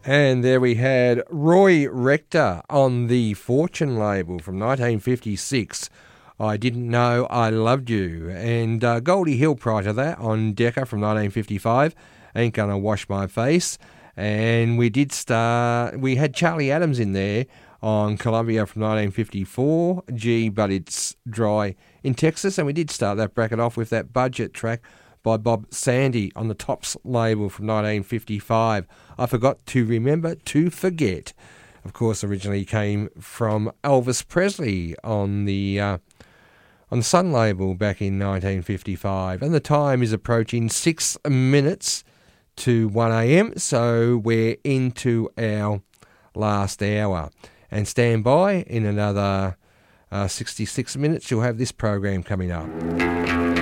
And there we had Roy Rector on the Fortune label from 1956. I Didn't Know I Loved You. And Goldie Hill prior to that on Decca from 1955. Ain't Gonna Wash My Face. And we had Charlie Adams in there on Columbia from 1954. Gee, but it's dry in Texas. And we did start that bracket off with that Budget track by Bob Sandy on the Tops label from 1955. I Forgot to Remember to Forget. Of course, originally came from Elvis Presley on the Sun label back in 1955. And the time is approaching 6 minutes to 1 a.m, so we're into our last hour. And stand by, in another 66 minutes, you'll have this program coming up.